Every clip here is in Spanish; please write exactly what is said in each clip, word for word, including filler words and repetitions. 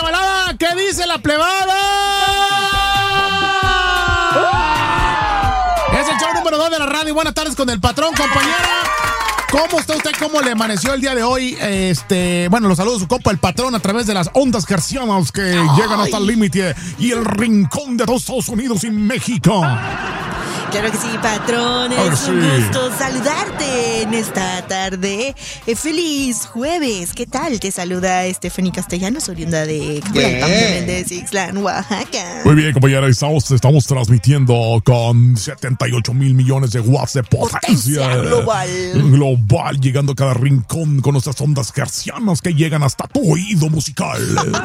balada? ¿Qué dice la plebada? Es el show número dos de la radio. Buenas tardes con el patrón, compañera. ¿Cómo está usted? ¿Cómo le amaneció el día de hoy? Este, bueno, los saludos su compa el patrón a través de las ondas gercianas que Ay. llegan hasta el límite y el rincón de los Estados Unidos y México. Claro que sí, patrón. Es sí. un gusto saludarte en esta tarde. Eh, feliz jueves. ¿Qué tal? Te saluda Stephanie Castellanos, oriunda de Méndez, Ixtlán, Oaxaca. Muy bien, compañera. Estamos, estamos transmitiendo con setenta y ocho mil millones de watts de potencia. Potencia global. Global, llegando a cada rincón con nuestras ondas gercianas que llegan hasta tu oído musical.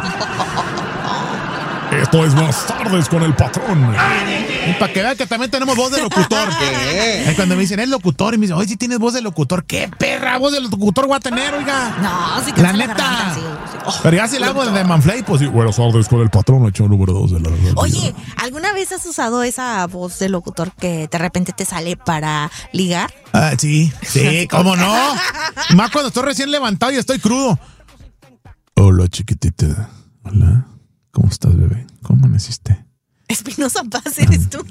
Esto es Buenas tardes con el patrón. Y para que vean que también tenemos voz de locutor. ¿Qué? Es cuando me dicen, es locutor. Y me dicen, oye, si tienes voz de locutor. ¿Qué perra voz de locutor voy a tener, oiga? No, sí que la neta. La sí, sí. Oh, pero ya si la hago de Manflay, pues sí. Buenas tardes con el patrón, hecho número dos de la radio. Oye, ¿alguna vez has usado esa voz de locutor que de repente te sale para ligar? Ah, sí, sí, ¿cómo no? Más cuando estoy recién levantado y estoy crudo. Hola, chiquitita. Hola. ¿Cómo estás, bebé? ¿Cómo amaneciste? Espinosa Paz, ¿eres tú?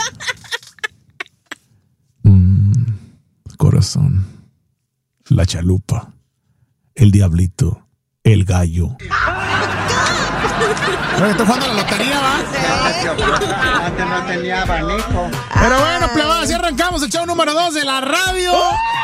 mm, corazón. La chalupa. El diablito. El gallo. Estoy jugando la lotería, ¿va? Antes no tenía abanico. Pero bueno, plebada, así arrancamos el show número dos de la radio.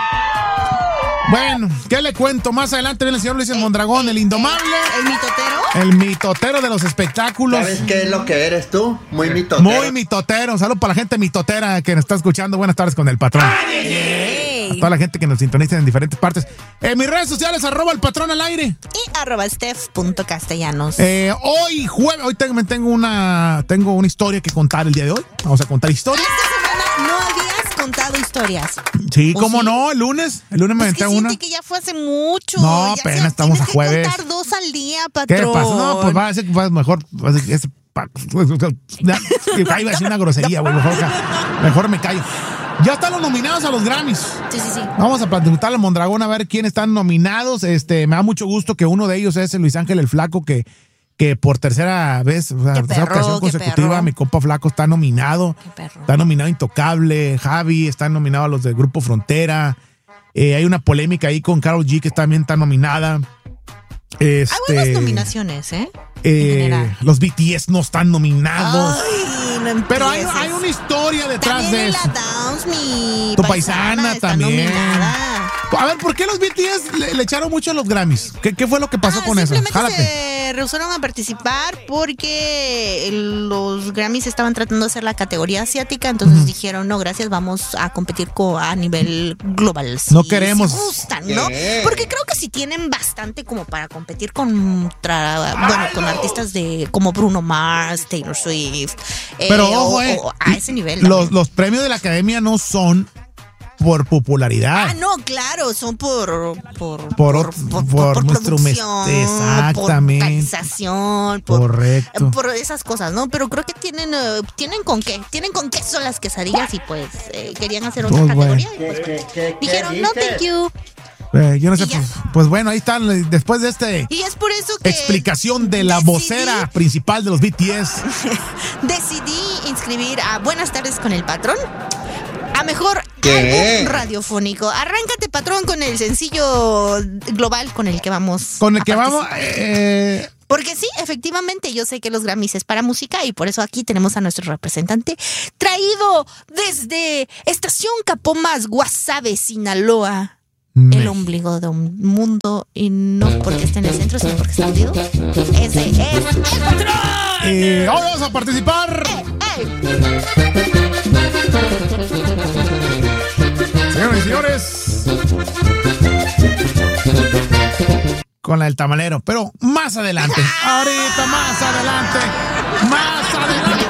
Bueno, ¿qué le cuento? Más adelante viene el señor Luis Mondragón, el indomable. ¿El mitotero? El mitotero de los espectáculos. ¿Sabes qué es lo que eres tú? Muy mitotero. Muy mitotero. Saludos para la gente mitotera que nos está escuchando. Buenas tardes con el patrón. Hey. A toda la gente que nos sintoniza en diferentes partes. En mis redes sociales, arroba el patrón al aire. Y arroba steph punto castellanos. Eh, hoy jueves, hoy tengo, tengo, una, tengo una historia que contar el día de hoy. Vamos a contar historias. Esta semana no habías contado historias. Sí, ¿cómo sí? no? El lunes. El lunes me pues aventé una. que ya fue hace mucho. No, ya apenas estamos a jueves. Tienes que contar dos al día, patrón. ¿Qué pasa? No, pues va a ser mejor. Va a ser, es, ahí va a decir una grosería, güey. Mejor, mejor me callo. Ya están los nominados a los Grammys. Sí, sí, sí. Vamos a preguntarle al Mondragón a ver quiénes están nominados. Este, me da mucho gusto que uno de ellos es el Luis Ángel el Flaco, que, que por tercera vez, o sea, qué tercera perro, ocasión consecutiva, perro. mi compa Flaco está nominado. Qué perro. Está nominado Intocable, Javi, están nominados a los del Grupo Frontera. Eh, hay una polémica ahí con Karol G, que también está nominada. Este, hay buenas nominaciones, ¿eh? eh los B T S no están nominados. Ay, no pero hay, hay una historia detrás también de eso. La Downs, mi tu paisana, paisana también. Nominada. A ver, ¿por qué los B T S le, le echaron mucho a los Grammys? ¿Qué, qué fue lo que pasó ah, con eso? Jálate. Se rehusaron a participar porque los Grammys estaban tratando de hacer la categoría asiática, entonces uh-huh. dijeron, no, gracias, vamos a competir co- a nivel global. Si, no queremos. Si gustan, ¿no? Yeah. Porque creo que sí tienen bastante como para competir contra, bueno, con artistas de como Bruno Mars, Taylor Swift. Pero eh, ojo, o, eh, o a ese nivel. Los, los premios de la Academia no son por popularidad. Ah, no, claro, son por por por, por, por, por, por nuestro producción, exactamente. Por realización, por, correcto. Por esas cosas, ¿no? Pero creo que tienen uh, tienen con qué, tienen con qué son las quesadillas y pues eh, querían hacer otra oh, categoría bueno. y pues, ¿Qué, qué, qué, dijeron, qué no, thank you. Eh, yo no sé, pues, pues bueno, ahí están, después de este y es por eso que explicación de la decidí, vocera principal de los B T S. Decidí inscribir a Buenas tardes con el patrón a mejor ¿Qué? álbum radiofónico. Arráncate, patrón, con el sencillo global con el que vamos con el a que vamos eh... porque sí, efectivamente, yo sé que los Grammys es para música y por eso aquí tenemos a nuestro representante traído desde Estación Capomas, Guasave, Sinaloa. Me... El ombligo de un mundo, y no porque esté en el centro, sino porque está hundido. Ese es el patrón. Eh, hoy vamos a participar. Eh, eh. Señores y señores, con la del tamalero, pero más adelante. Ahorita, más adelante. Más adelante.